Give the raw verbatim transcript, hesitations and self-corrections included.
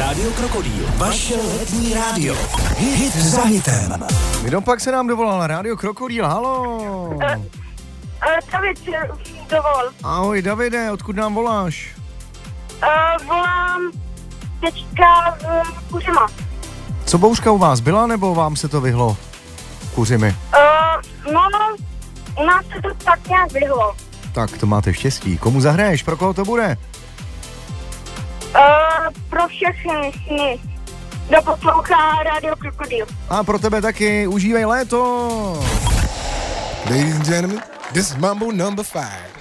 Rádio Krokodýl, vaše letní rádio. Hit za hitem. Kdo pak se nám dovolal? Rádio Krokodýl, halo. Uh, uh, David, dovol. Ahoj Davide, odkud nám voláš? Uh, volám teďka z Kuřima. Co bouřka u vás byla, nebo vám se to vyhlo? Kuřimi. Uh, no, u nás se to tak nějak vyhlo. Tak to máte štěstí. Komu zahraješ? Pro koho to bude? Uh, pro všechny sny. Kdo poslouchá Rádio Krokodýl. A pro tebe taky. Užívej léto. Ladies and gentlemen, this is Mambo number five.